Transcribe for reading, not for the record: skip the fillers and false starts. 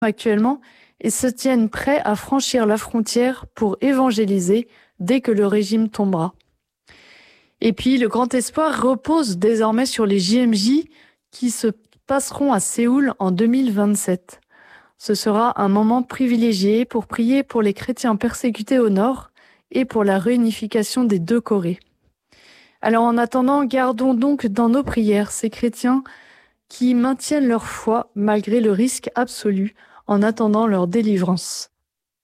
actuellement et se tiennent prêts à franchir la frontière pour évangéliser dès que le régime tombera. Et puis, le grand espoir repose désormais sur les JMJ qui se passeront à Séoul en 2027. Ce sera un moment privilégié pour prier pour les chrétiens persécutés au nord et pour la réunification des deux Corées. Alors en attendant, gardons donc dans nos prières ces chrétiens qui maintiennent leur foi malgré le risque absolu en attendant leur délivrance.